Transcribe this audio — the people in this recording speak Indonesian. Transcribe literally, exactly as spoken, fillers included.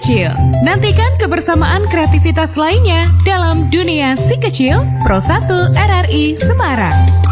kecil. Nantikan kebersamaan kreativitas lainnya dalam Dunia Si Kecil Pro satu R R I Semarang.